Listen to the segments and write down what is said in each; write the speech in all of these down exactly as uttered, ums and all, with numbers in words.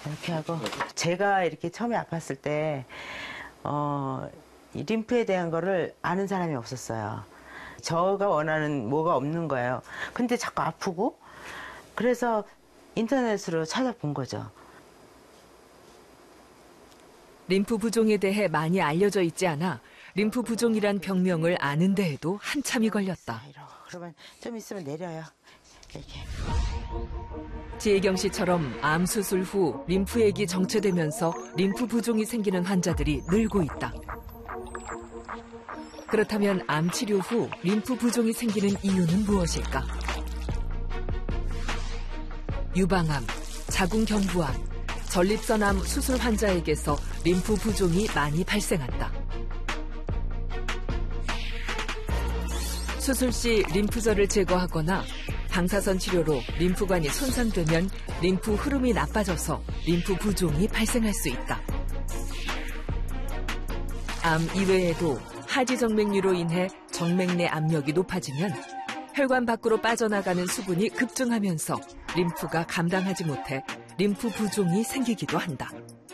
이렇게 하고 제가 이렇게 처음에 아팠을 때 어, 이 림프에 대한 거를 아는 사람이 없었어요. 저가 원하는 뭐가 없는 거예요. 근데 자꾸 아프고 그래서 인터넷으로 찾아본 거죠. 림프 부종에 대해 많이 알려져 있지 않아 림프 부종이란 병명을 아는 데에도 한참이 걸렸다. 그러면 좀 있으면 내려요. 이렇게. 지혜경 씨처럼 암 수술 후 림프액이 정체되면서 림프 부종이 생기는 환자들이 늘고 있다. 그렇다면 암 치료 후 림프 부종이 생기는 이유는 무엇일까? 유방암, 자궁경부암, 전립선암 수술 환자에게서 림프 부종이 많이 발생한다. 수술 시 림프절을 제거하거나 방사선 치료로 림프관이 손상되면 림프 흐름이 나빠져서 림프 부종이 발생할 수 있다. 암 이외에도 하지 정맥류로 인해 정맥 내 압력이 높아지면 혈관 밖으로 빠져나가는 수분이 급증하면서 림프가 감당하지 못해 림프 부종이 생기기도 한다.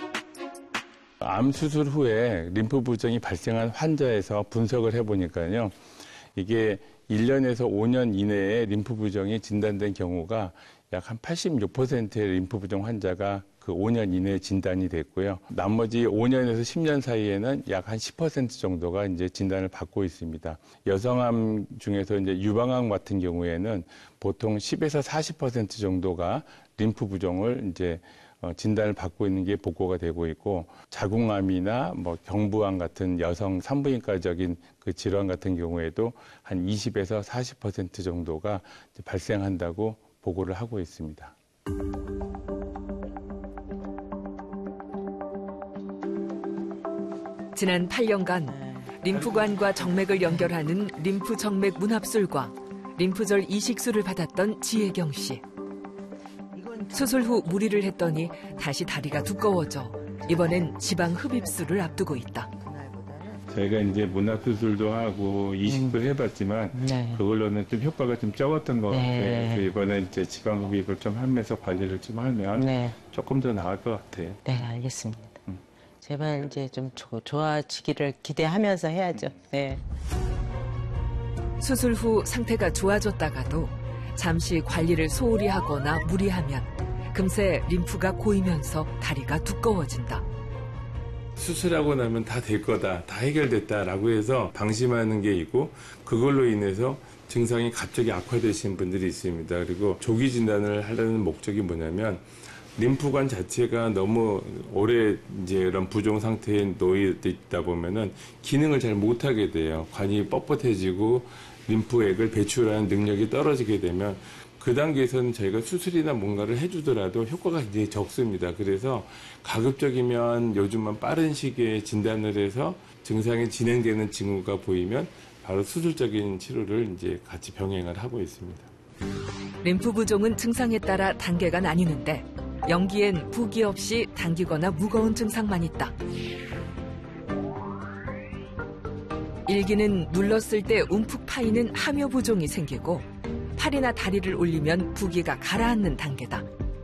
암 수술 후에 림프 부종이 발생한 환자에서 분석을 해보니까요. 이게 일 년에서 오 년 이내에 림프 부종이 진단된 경우가 약 한 팔십육 퍼센트의 림프 부종 환자가 그 오 년 이내에 진단이 됐고요. 나머지 오 년에서 십 년 사이에는 약 한 십 퍼센트 정도가 이제 진단을 받고 있습니다. 여성암 중에서 이제 유방암 같은 경우에는 보통 십에서 사십 퍼센트 정도가 림프 부종을 이제 진단을 받고 있는 게 보고가 되고 있고, 자궁암이나 뭐 경부암 같은 여성 산부인과적인 그 질환 같은 경우에도 한 이십에서 사십 퍼센트 정도가 발생한다고 보고를 하고 있습니다. 지난 팔 년간 림프관과 정맥을 연결하는 림프 정맥 문합술과 림프절 이식술을 받았던 지혜경 씨. 수술 후 무리를 했더니 다시 다리가 두꺼워져 이번엔 지방 흡입술을 앞두고 있다. 저희가 이제 문합수술도 하고 이식도 음. 해봤지만 네. 그걸로는 좀 효과가 좀 적었던 것 같아요. 네. 그래서 이번에 이제 지방 흡입을 좀 하면서 관리를 좀 하면 네. 조금 더 나을 것 같아요. 네, 알겠습니다. 음. 제발 이제 좀 좋아지기를 기대하면서 해야죠. 네. 수술 후 상태가 좋아졌다가도 잠시 관리를 소홀히 하거나 무리하면 금세 림프가 고이면서 다리가 두꺼워진다. 수술하고 나면 다 될 거다, 다 해결됐다라고 해서 방심하는 게 있고, 그걸로 인해서 증상이 갑자기 악화되신 분들이 있습니다. 그리고 조기 진단을 하려는 목적이 뭐냐면 림프관 자체가 너무 오래 이제 이런 부종 상태에 놓여 있다 보면은 기능을 잘 못하게 돼요. 관이 뻣뻣해지고 림프액을 배출하는 능력이 떨어지게 되면 그 단계에서는 저희가 수술이나 뭔가를 해주더라도 효과가 굉장히 적습니다. 그래서 가급적이면 요즘은 빠른 시기에 진단을 해서 증상이 진행되는 징후가 보이면 바로 수술적인 치료를 이제 같이 병행을 하고 있습니다. 림프 부종은 증상에 따라 단계가 나뉘는데 영기엔 부기 없이 당기거나 무거운 증상만 있다. 일기는 눌렀을 때 움푹 파이는 함요 부종이 생기고 팔이나 다리를 올리면 부기가 가라앉는 단계다.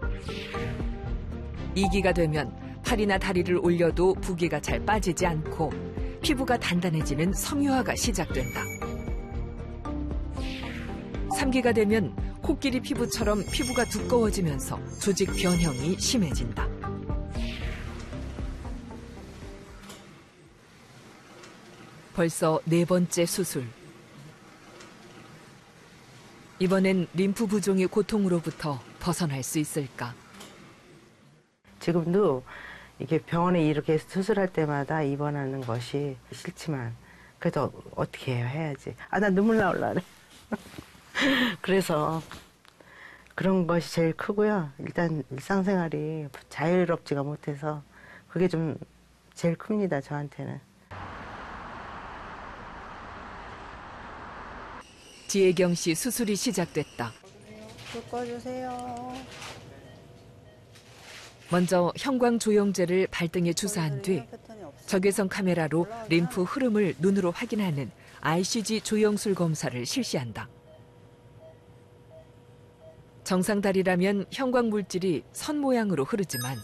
이기가 되면 팔이나 다리를 올려도 부기가 잘 빠지지 않고 피부가 단단해지는 섬유화가 시작된다. 삼기가 되면 코끼리 피부처럼 피부가 두꺼워지면서 조직 변형이 심해진다. 벌써 네 번째 수술. 이번엔 림프 부종의 고통으로부터 벗어날 수 있을까? 지금도 이게 병원에 이렇게 수술할 때마다 입원하는 것이 싫지만 그래도 어떻게 해요? 해야지. 아, 나 눈물 나올라 그래. 그래서 그런 것이 제일 크고요. 일단 일상생활이 자유롭지가 못해서 그게 좀 제일 큽니다, 저한테는. 지혜경 씨 수술이 시작됐다. 불 꺼주세요. 먼저 형광 조영제를 발등에 주사한 뒤 적외선 카메라로 림프 흐름을 눈으로 확인하는 아이씨지 조영술 검사를 실시한다. 정상 다리라면 형광 물질이 선 모양으로 흐르지만